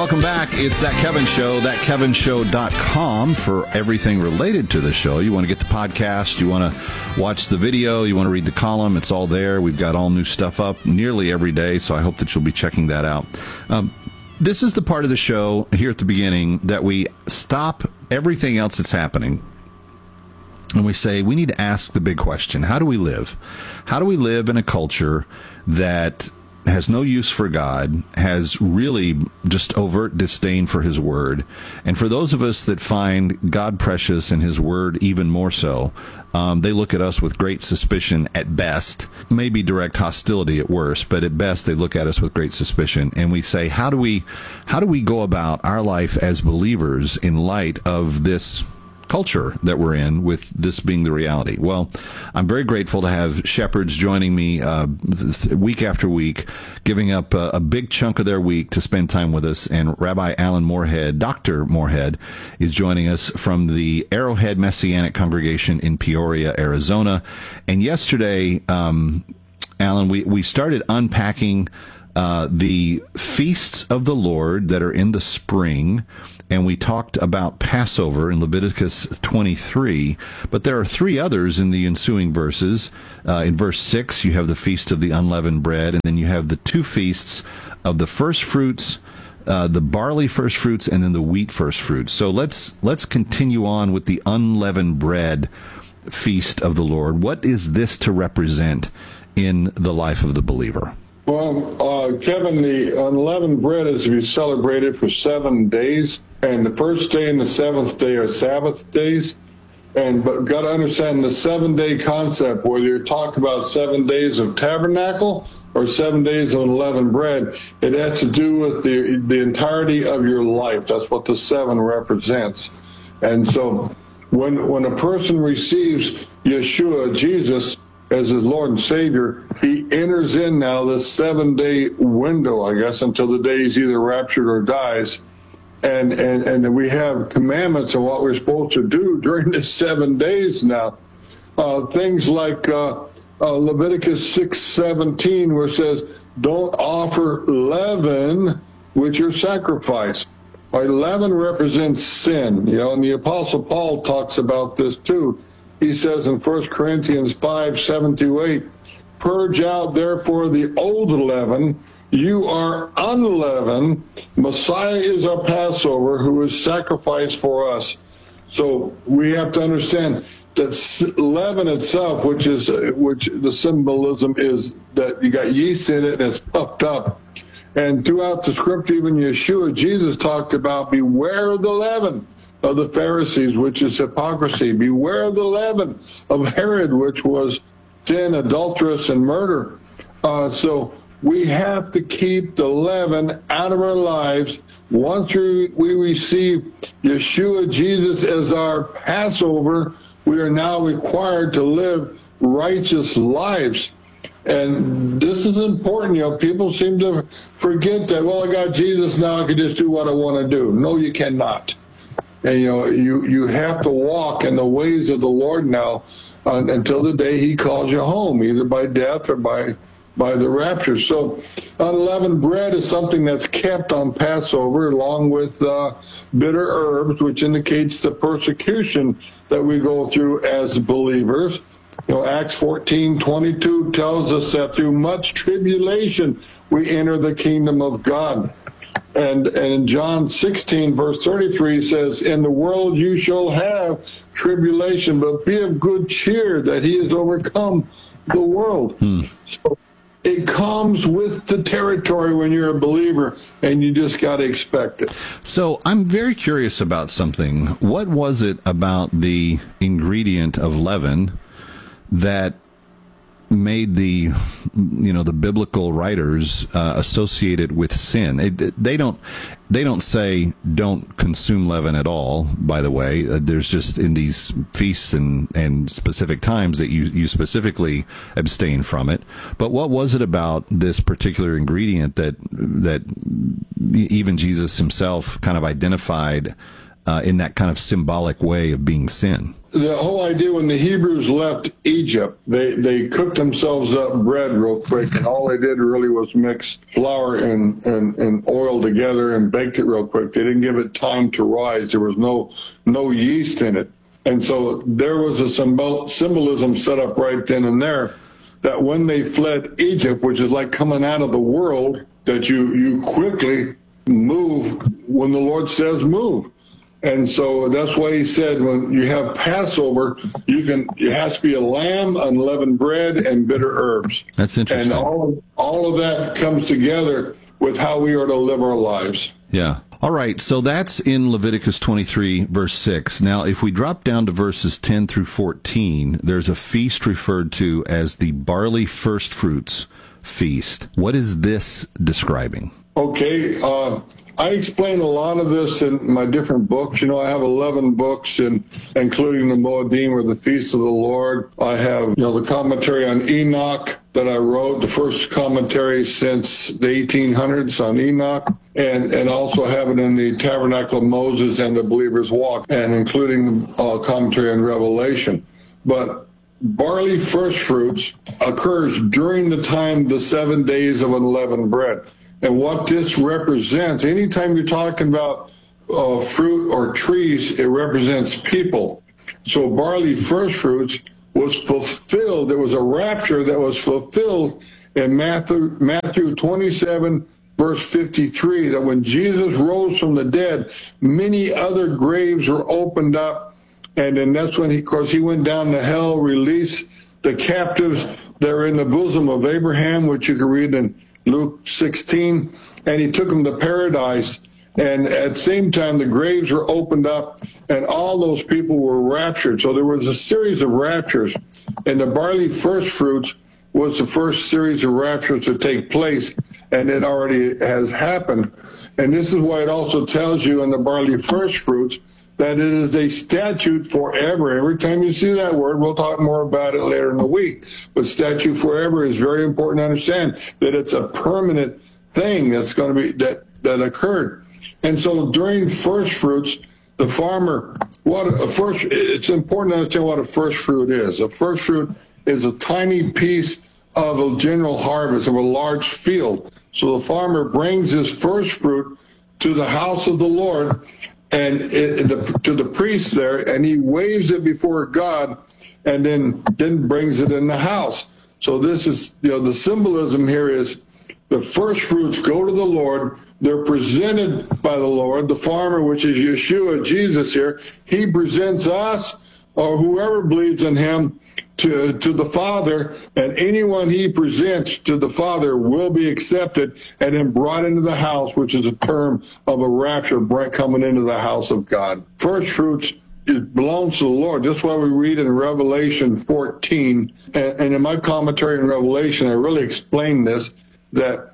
welcome back. It's That Kevin Show, thatkevinshow.com for everything related to the show. You want to get the podcast, you want to watch the video, you want to read the column, it's all there. We've got all new stuff up nearly every day, so I hope that you'll be checking that out. This is the part of the show here at the beginning that we stop everything else that's happening and we say, we need to ask the big question. How do we live? How do we live in a culture that has no use for God, has really just overt disdain for his word? And for those of us that find God precious and his word even more so, they look at us with great suspicion at best, maybe direct hostility at worst, but at best they look at us with great suspicion. And we say, how do we go about our life as believers in light of this culture that we're in, with this being the reality? Well, I'm very grateful to have shepherds joining me week after week, giving up a big chunk of their week to spend time with us. And Rabbi Alan Moorhead, Dr. Moorhead, is joining us from the Arrowhead Messianic Congregation in Peoria, Arizona. And yesterday, Alan, we started unpacking the feasts of the Lord that are in the spring, and we talked about Passover in Leviticus 23, but there are three others in the ensuing verses. In verse 6, you have the Feast of the Unleavened Bread, and then you have the two feasts of the first fruits, the barley first fruits, and then the wheat first fruits. So let's continue on with the unleavened bread feast of the Lord. What is this to represent in the life of the believer? Well, Kevin, the unleavened bread is to be celebrated for 7 days, and the first day and the seventh day are Sabbath days. But got to understand the 7-day concept, whether you're talking about 7 days of tabernacle or 7 days of unleavened bread, it has to do with the entirety of your life. That's what the 7 represents. And so when a person receives Yeshua, Jesus, as his Lord and Savior, he enters in now this 7-day window, I guess, until the day he's either raptured or dies. And we have commandments on what we're supposed to do during this 7 days now. Things like Leviticus 6:17, where it says, don't offer leaven with your sacrifice. Leaven represents sin, and the Apostle Paul talks about this too. He says in 1 Corinthians 5:7-8, purge out therefore the old leaven, you are unleavened. Messiah is our Passover, who is sacrificed for us. So we have to understand that leaven itself, which the symbolism is that you got yeast in it and it's puffed up. And throughout the scripture, even Yeshua, Jesus talked about beware of the leaven of the Pharisees, which is hypocrisy. Beware of the leaven of Herod, which was sin, adulteress, and murder. So we have to keep the leaven out of our lives. Once we receive Yeshua, Jesus, as our Passover, we are now required to live righteous lives. And this is important. People seem to forget that, well, I got Jesus now, I can just do what I want to do. No, you cannot. And you have to walk in the ways of the Lord now until the day he calls you home, either by death or by the rapture. So unleavened bread is something that's kept on Passover, along with bitter herbs, which indicates the persecution that we go through as believers. Acts 14:22 tells us that through much tribulation we enter the kingdom of God. And John 16, verse 33 says, in the world you shall have tribulation, but be of good cheer that he has overcome the world. So it comes with the territory when you're a believer, and you just got to expect it. So I'm very curious about something. What was it about the ingredient of leaven that made the biblical writers associated with sin? They don't say don't consume leaven at all, by the way. There's just in these feasts and specific times that you specifically abstain from it. But what was it about this particular ingredient that even Jesus himself kind of identified in that kind of symbolic way of being sin. The whole idea when the Hebrews left Egypt, they cooked themselves up bread real quick, and all they did really was mix flour and oil together and baked it real quick. They didn't give it time to rise. There was no yeast in it. And so there was a symbolism set up right then and there that when they fled Egypt, which is like coming out of the world, that you quickly move when the Lord says move. And so that's why he said when you have Passover, it has to be a lamb, unleavened bread, and bitter herbs. That's interesting. And all of that comes together with how we are to live our lives. Yeah. All right, so that's in Leviticus 23, verse 6. Now, if we drop down to verses 10 through 14, there's a feast referred to as the barley first fruits feast. What is this describing? Okay, I explain a lot of this in my different books. You know, I have 11 books, including the Moedim, or the Feast of the Lord. I have, the commentary on Enoch that I wrote, the first commentary since the 1800s on Enoch, and also have it in the Tabernacle of Moses and the Believer's Walk, and including commentary on Revelation. But barley first fruits occurs during the time, the 7 days of unleavened bread. And what this represents, anytime you're talking about fruit or trees, it represents people. So barley first fruits was fulfilled. There was a rapture that was fulfilled in Matthew 27, verse 53, that when Jesus rose from the dead, many other graves were opened up. And then that's when he went down to hell, released the captives that are in the bosom of Abraham, which you can read in Luke 16, and he took them to paradise. And at the same time, the graves were opened up, and all those people were raptured. So there was a series of raptures, and the barley first fruits was the first series of raptures to take place, and it already has happened. And this is why it also tells you in the barley first fruits that it is a statute forever. Every time you see that word, we'll talk more about it later in the week. But statute forever is very important to understand that it's a permanent thing that's going to be that occurred. And so during first fruits, the farmer, it's important to understand what a first fruit is. A first fruit is a tiny piece of a general harvest of a large field. So the farmer brings his first fruit to the house of the Lord, and to the priest there, and he waves it before God, and then brings it in the house. So this is, the symbolism here is the first fruits go to the Lord. They're presented by the Lord. The farmer, which is Yeshua, Jesus here, he presents us, or whoever believes in him, to the Father, and anyone he presents to the Father will be accepted and then brought into the house, which is a term of a rapture, coming into the house of God. First fruits, it belongs to the Lord. That's why we read in Revelation 14, and in my commentary in Revelation, I really explain this, that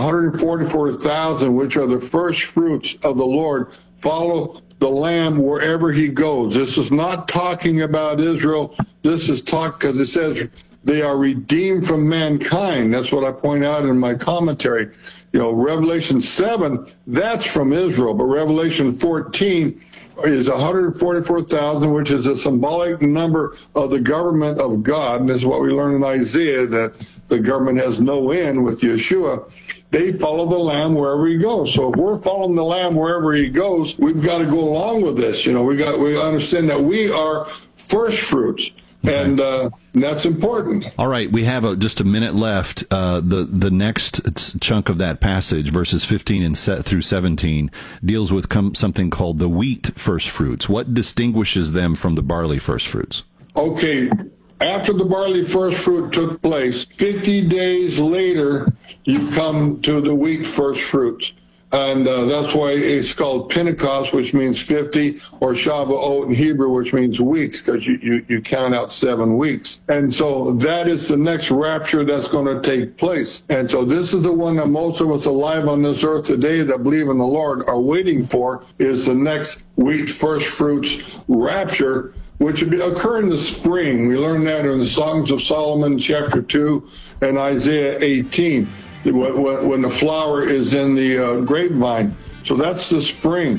144,000, which are the first fruits of the Lord, follow the Lamb wherever he goes. This is not talking about Israel. This is because it says they are redeemed from mankind. That's what I point out in my commentary. Revelation 7, that's from Israel, but Revelation 14 is 144,000, which is a symbolic number of the government of God. And this is what we learn in Isaiah, that the government has no end with Yeshua. They follow the Lamb wherever he goes. So if we're following the Lamb wherever he goes, we've got to go along with this. We understand that we are first fruits. And that's important. All right, we have just a minute left. The next chunk of that passage, verses 15 through 17, deals with something called the wheat first fruits. What distinguishes them from the barley first fruits? Okay, after the barley first fruit took place, 50 days later, you come to the wheat first fruits. And that's why it's called Pentecost, which means 50, or Shavuot in Hebrew, which means weeks, because you count out 7 weeks. And so that is the next rapture that's going to take place. And so this is the one that most of us alive on this earth today that believe in the Lord are waiting for, is the next wheat first fruits rapture, which would occur in the spring. We learn that in the Songs of Solomon, chapter 2, and Isaiah 18. When the flower is in the grapevine. So that's the spring.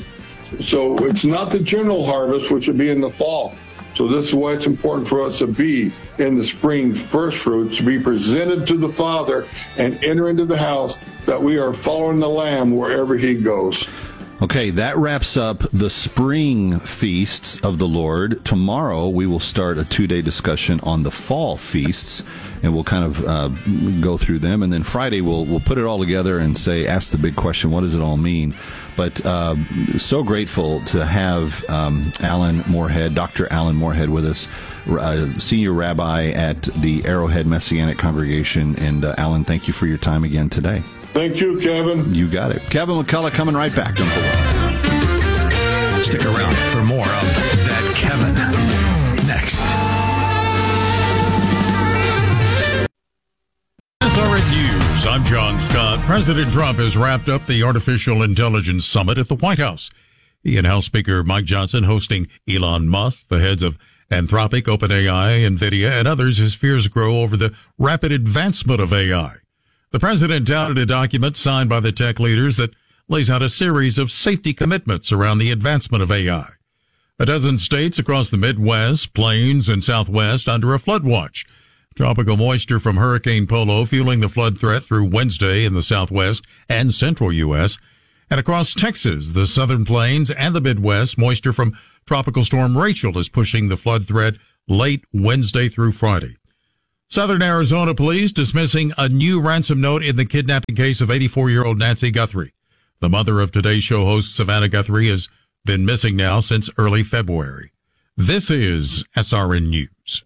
So it's not the general harvest, which would be in the fall. So this is why it's important for us to be in the spring first fruits, to be presented to the Father and enter into the house, that we are following the Lamb wherever he goes. Okay, that wraps up the spring feasts of the Lord. Tomorrow we will start a 2-day discussion on the fall feasts, and we'll kind of go through them. And then Friday we'll put it all together and ask the big question: what does it all mean? But so grateful to have Alan Moorhead, Dr. Alan Moorhead, with us, senior rabbi at the Arrowhead Messianic Congregation. And Alan, thank you for your time again today. Thank you, Kevin. You got it. Kevin McCullough coming right back. Don't go away. Stick around for more of That Kevin next. SRN News, I'm John Scott. President Trump has wrapped up the Artificial Intelligence Summit at the White House. He and House Speaker Mike Johnson hosting Elon Musk, the heads of Anthropic, OpenAI, NVIDIA, and others as fears grow over the rapid advancement of AI. The president touted a document signed by the tech leaders that lays out a series of safety commitments around the advancement of AI. A dozen states across the Midwest, Plains, and Southwest under a flood watch. Tropical moisture from Hurricane Polo fueling the flood threat through Wednesday in the Southwest and Central U.S. And across Texas, the Southern Plains, and the Midwest, moisture from Tropical Storm Rachel is pushing the flood threat late Wednesday through Friday. Southern Arizona police dismissing a new ransom note in the kidnapping case of 84-year-old Nancy Guthrie. The mother of Today Show host Savannah Guthrie has been missing now since early February. This is SRN News.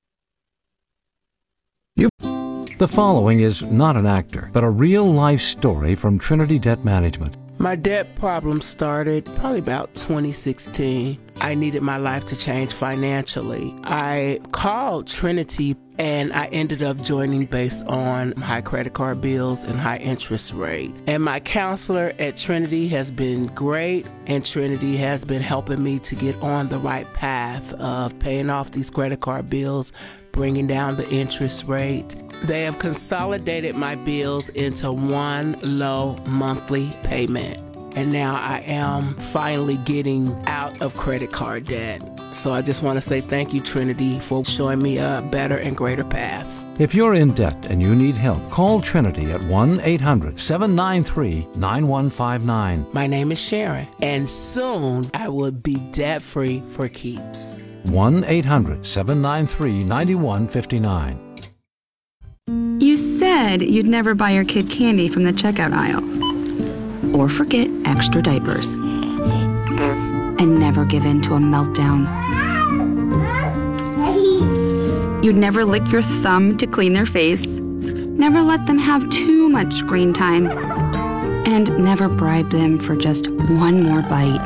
The following is not an actor, but a real-life story from Trinity Debt Management. My debt problem started probably about 2016. I needed my life to change financially. I called Trinity and I ended up joining based on high credit card bills and high interest rate. And my counselor at Trinity has been great, and Trinity has been helping me to get on the right path of paying off these credit card bills, bringing down the interest rate. They have consolidated my bills into one low monthly payment. And now I am finally getting out of credit card debt. So I just want to say thank you, Trinity, for showing me a better and greater path. If you're in debt and you need help, call Trinity at 1-800-793-9159. My name is Sharon, and soon I will be debt-free for keeps. 1-800-793-9159. You said you'd never buy your kid candy from the checkout aisle. Or forget extra diapers. And never give in to a meltdown. You'd never lick your thumb to clean their face. Never let them have too much screen time. And never bribe them for just one more bite.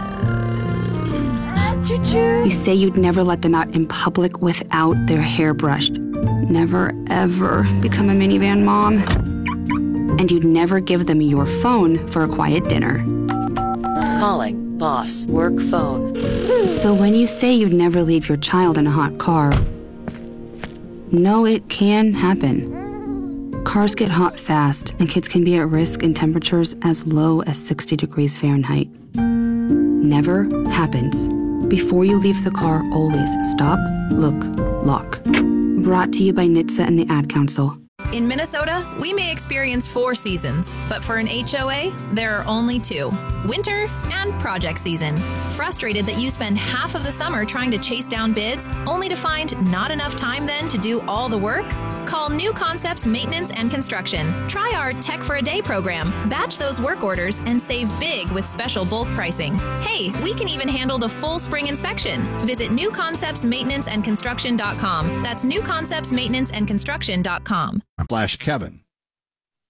You say you'd never let them out in public without their hair brushed. Never, ever become a minivan mom. And you'd never give them your phone for a quiet dinner. Calling boss work phone. So when you say you'd never leave your child in a hot car, no, it can happen. Cars get hot fast, and kids can be at risk in temperatures as low as 60 degrees Fahrenheit. Never happens. Before you leave the car, always stop, look, lock. Brought to you by NHTSA and the Ad Council. In Minnesota, we may experience 4 seasons, but for an HOA, there are only 2. Winter and project season. Frustrated that you spend half of the summer trying to chase down bids, only to find not enough time then to do all the work? Call New Concepts Maintenance and Construction. Try our Tech for a Day program. Batch those work orders and save big with special bulk pricing. Hey, we can even handle the full spring inspection. Visit newconceptsmaintenanceandconstruction.com. That's newconceptsmaintenanceandconstruction.com. /Kevin.